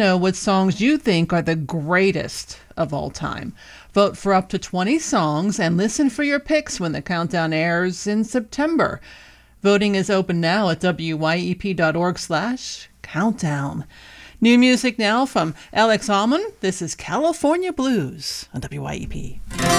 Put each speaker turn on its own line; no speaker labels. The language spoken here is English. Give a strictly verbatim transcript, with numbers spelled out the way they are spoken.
know what songs you think are the greatest of all time. Vote for up to twenty songs and listen for your picks when the countdown airs in September. Voting is open now at W Y E P dot org slash countdown. New music now from Alex Almond. This is California Blues on W Y E P.